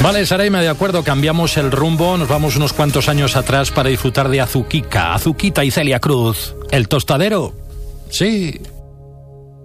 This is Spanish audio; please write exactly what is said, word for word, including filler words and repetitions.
Vale, Saraima, de acuerdo, cambiamos el rumbo, nos vamos unos cuantos años atrás para disfrutar de Azuquica, Azuquita y Celia Cruz. ¿El tostadero? Sí.